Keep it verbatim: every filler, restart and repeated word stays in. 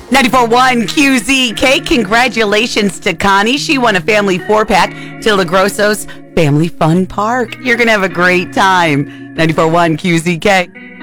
ninety-four point one Q Z K. Congratulations to Connie. She won a family four-pack to La Grosso's Family Fun Park. You're going to have a great time. ninety-four point one Q Z K.